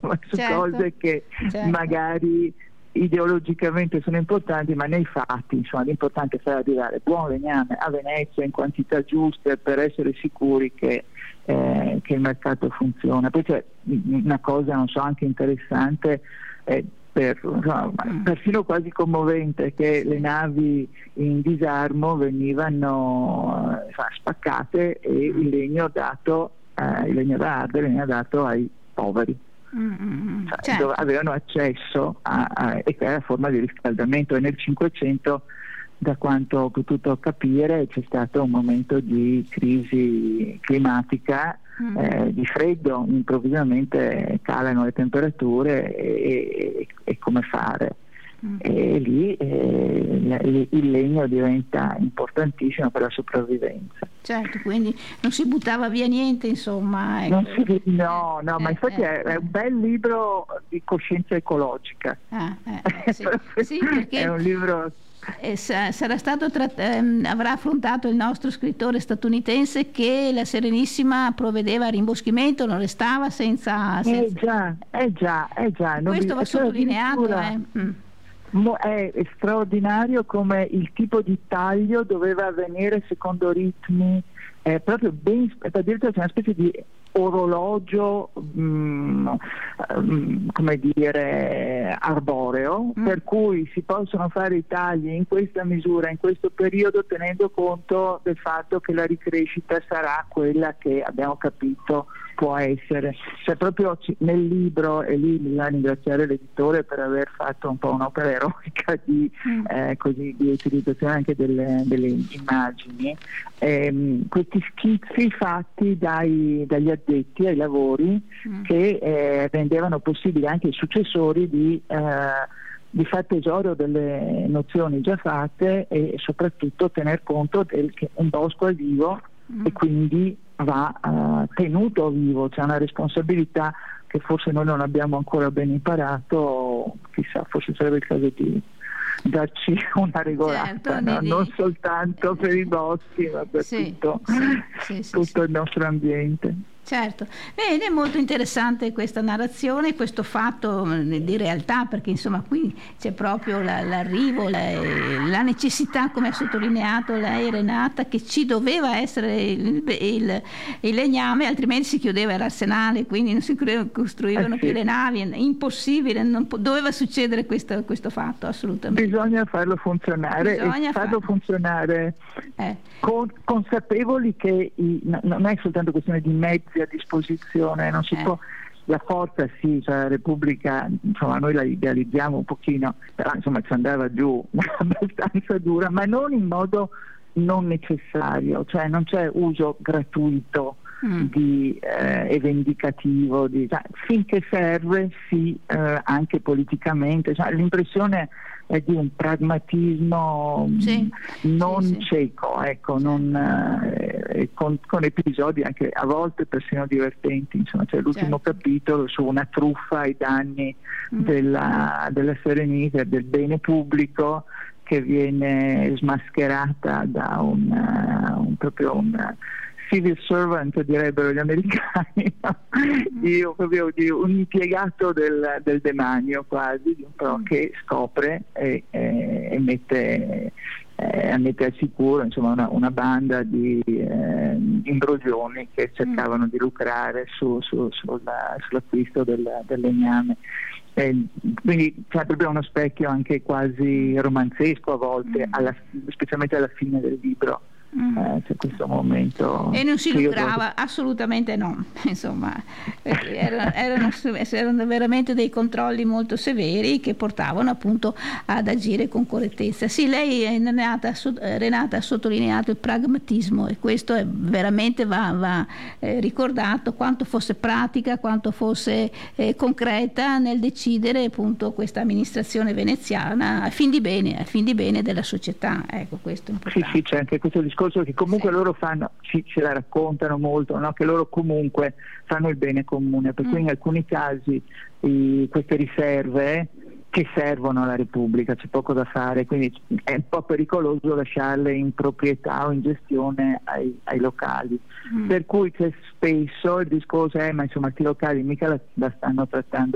insomma, su certo, cose che certo. magari ideologicamente sono importanti, ma nei fatti, insomma, l'importante è far arrivare buon legname a Venezia in quantità giuste per essere sicuri che il mercato funziona. Poi c'è una cosa, non so, anche interessante, persino quasi commovente, che le navi in disarmo venivano spaccate e il legno da ardere veniva dato ai poveri. Certo. Avevano accesso e che era forma di riscaldamento, e nel 500, da quanto ho potuto capire, c'è stato un momento di crisi climatica, di freddo, improvvisamente calano le temperature e come fare. E lì il legno diventa importantissimo per la sopravvivenza. Certo, quindi non si buttava via niente, insomma. Ecco. Ma infatti è un bel libro di coscienza ecologica. Sì. Sì, perché è un libro... sarà stato avrà affrontato il nostro scrittore statunitense che la Serenissima provvedeva a rimboschimento, non restava senza... già. Questo va sottolineato. È straordinario come il tipo di taglio doveva avvenire secondo ritmi proprio ben, addirittura c'è una specie di orologio come dire arboreo, per cui si possono fare i tagli in questa misura, in questo periodo, tenendo conto del fatto che la ricrescita sarà quella che abbiamo capito può essere. Cioè proprio nel libro, e lì bisogna ringraziare l'editore per aver fatto un po' un'opera eroica di utilizzazione anche delle immagini, questi schizzi fatti dagli addetti ai lavori che rendevano possibile anche ai successori di far tesoro delle nozioni già fatte e soprattutto tener conto che un bosco è vivo e quindi va tenuto vivo. C'è una responsabilità che forse noi non abbiamo ancora ben imparato, chissà, forse sarebbe il caso di darci una regolata, certo, non soltanto per i boschi ma per tutto il nostro ambiente. Certo, bene, è molto interessante questa narrazione, questo fatto di realtà, perché insomma qui c'è proprio l'arrivo, la necessità, come ha sottolineato lei Renata, che ci doveva essere il legname, altrimenti si chiudeva l'arsenale, quindi non si costruivano più le navi, impossibile, doveva succedere questo fatto, assolutamente. Bisogna farlo funzionare, funzionare consapevoli che non è soltanto questione di mezzi a disposizione, non si può. La forza sì, cioè la Repubblica, insomma, noi la idealizziamo un pochino, però insomma ci andava giù abbastanza dura, ma non in modo non necessario, cioè non c'è uso gratuito e vendicativo finché serve, anche politicamente, cioè, l'impressione è di un pragmatismo non cieco, ecco, con episodi anche a volte persino divertenti. Insomma, c'è l'ultimo capitolo su una truffa ai danni della Serenissima, del bene pubblico, che viene smascherata da un civil servant, direbbero gli americani, di un impiegato del demanio quasi, che scopre e mette al sicuro, insomma, una banda di imbroglioni che cercavano di lucrare sull'acquisto del legname. Quindi c'è proprio uno specchio anche quasi romanzesco a volte, specialmente alla fine del libro. C'è questo momento e non si lucrava, assolutamente no, insomma, perché erano veramente dei controlli molto severi che portavano appunto ad agire con correttezza. Sì, lei Renata ha sottolineato il pragmatismo, e questo è veramente va ricordato, quanto fosse pratica, quanto fosse concreta nel decidere appunto questa amministrazione veneziana a fin di bene della società. Ecco, questo è importante. Sì, c'è anche questo discorso che comunque loro fanno, ce la raccontano molto, no? Che loro comunque fanno il bene comune, per cui in alcuni casi queste riserve che servono alla Repubblica, c'è poco da fare, quindi è un po' pericoloso lasciarle in proprietà o in gestione ai locali, per cui c'è spesso il discorso ma insomma i locali mica la stanno trattando